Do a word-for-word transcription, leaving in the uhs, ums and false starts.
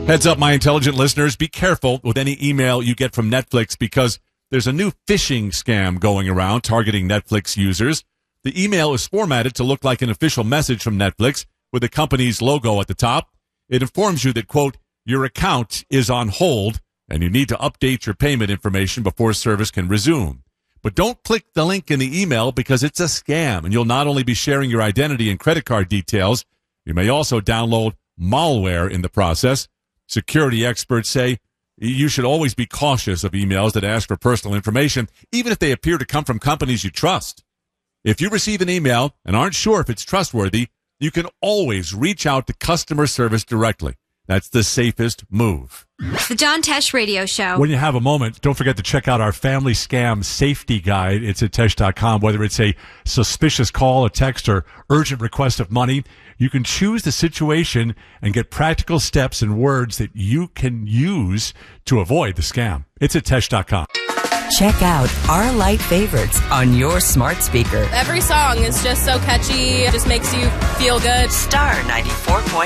Heads up, my intelligent listeners, be careful with any email you get from Netflix because there's a new phishing scam going around targeting Netflix users. The email is formatted to look like an official message from Netflix with the company's logo at the top. It informs you that, quote, your account is on hold and you need to update your payment information before service can resume. But don't click the link in the email because it's a scam and you'll not only be sharing your identity and credit card details, you may also download malware in the process. Security experts say you should always be cautious of emails that ask for personal information, even if they appear to come from companies you trust. If you receive an email and aren't sure if it's trustworthy, you can always reach out to customer service directly. That's the safest move. The John Tesh Radio Show. When you have a moment, don't forget to check out our family scam safety guide. It's at Tesh dot com. Whether it's a suspicious call, a text, or urgent request of money, you can choose the situation and get practical steps and words that you can use to avoid the scam. It's at Tesh dot com. Check out our light favorites on your smart speaker. Every song is just so catchy. It just makes you feel good. Star ninety-four point